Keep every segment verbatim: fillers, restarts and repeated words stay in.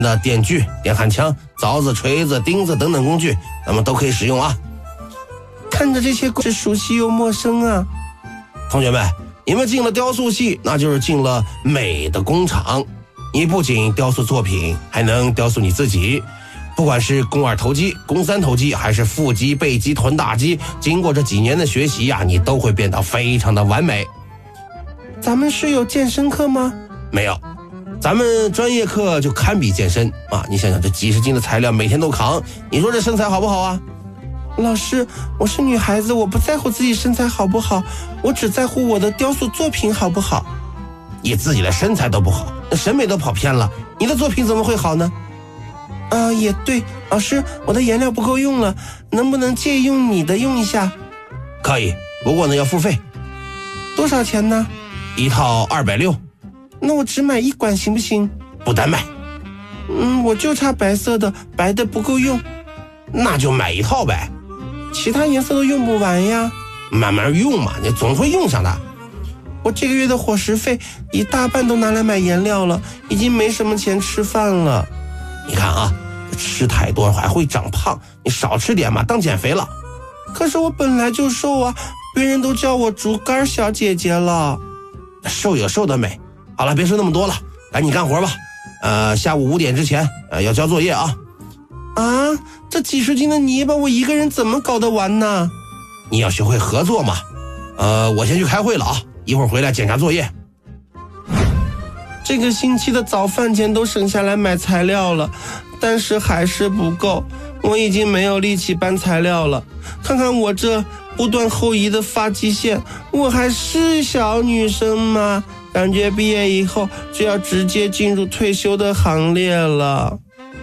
的电锯、电焊枪、凿子、锤子、钉子等等工具，咱们都可以使用啊。 看着这些是熟悉又陌生啊。 同学们，你们进了雕塑系，那就是进了美的工厂。你不仅雕塑作品，还能雕塑你自己。不管是肱二头肌、肱三头肌，还是腹肌、背肌、臀大肌，经过这几年的学习呀、啊，你都会变得非常的完美。 咱们是有健身课吗？ 没有，咱们专业课就堪比健身啊！你想想，这几十斤的材料每天都扛，你说这身材好不好啊？ 老师，我是女孩子，我不在乎自己身材好不好，我只在乎我的雕塑作品好不好。 你自己的身材都不好，那审美都跑偏了，你的作品怎么会好呢？ 啊、呃，也对，老师，我的颜料不够用了，能不能借用你的用一下？ 可以，不过呢要付费。 多少钱呢？ 一套二百六。 那我只买一管行不行？ 不单卖。 嗯，我就差白色的，白的不够用。 那就买一套呗。 其他颜色都用不完呀。 慢慢用嘛，你总会用上的。 我这个月的伙食费一大半都拿来买颜料了，已经没什么钱吃饭了。 你看啊，吃太多还会长胖，你少吃点嘛，当减肥了。 可是我本来就瘦啊，别人都叫我竹竿小姐姐了。 瘦有瘦的美。好了，别说那么多了，赶紧干活吧。呃，下午五点之前，呃，要交作业啊。 啊，这几十斤的泥巴我一个人怎么搞得完呢？ 你要学会合作嘛。呃，我先去开会了啊，一会儿回来检查作业。 这个星期的早饭钱都省下来买材料了，但是还是不够，我已经没有力气搬材料了。看看我这不断后移的发际线，我还是小女生吗？感觉毕业以后就要直接进入退休的行列了。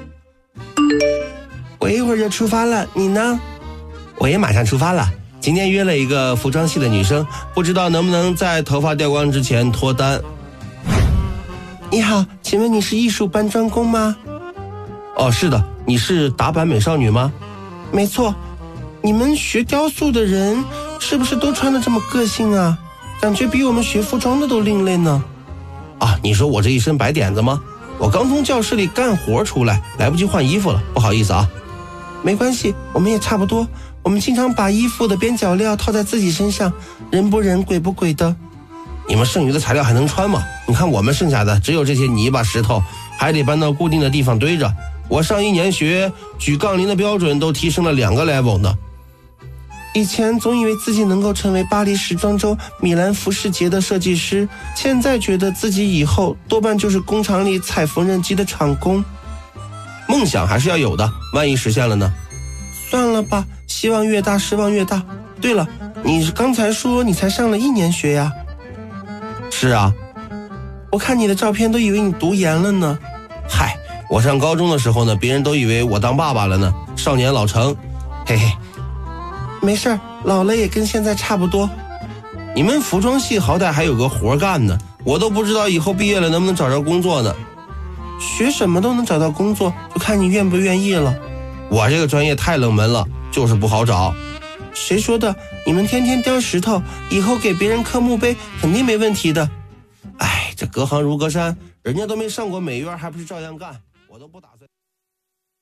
我一会儿就出发了，你呢？ 我也马上出发了。今天约了一个服装系的女生，不知道能不能在头发掉光之前脱单。 你好，请问你是艺术班专攻吗？ 哦，是的。你是打板美少女吗？ 没错。你们学雕塑的人是不是都穿得这么个性啊？感觉比我们学服装的都另类呢。 啊，你说我这一身白点子吗？我刚从教室里干活出来，来不及换衣服了，不好意思啊。 没关系，我们也差不多。我们经常把衣服的边角料套在自己身上，人不人鬼不鬼的。 你们剩余的材料还能穿吗？你看我们剩下的只有这些泥巴石头，还得搬到固定的地方堆着。我上一年学举杠铃的标准都提升了两个 level 呢。 以前总以为自己能够成为巴黎时装周、米兰服饰节的设计师，现在觉得自己以后多半就是工厂里踩缝纫机的厂工。 梦想还是要有的，万一实现了呢？ 算了吧，希望越大失望越大。对了，你刚才说你才上了一年学呀？ 是啊。 我看你的照片都以为你读研了呢。 嗨，我上高中的时候呢，别人都以为我当爸爸了呢，少年老成。嘿嘿。 没事儿，老了也跟现在差不多。 你们服装系好歹还有个活干呢，我都不知道以后毕业了能不能找着工作呢。 学什么都能找到工作，就看你愿不愿意了。 我这个专业太冷门了，就是不好找。 谁说的？你们天天雕石头，以后给别人刻墓碑肯定没问题的。 哎，这隔行如隔山，人家都没上过美院，还不是照样干？我都不打算。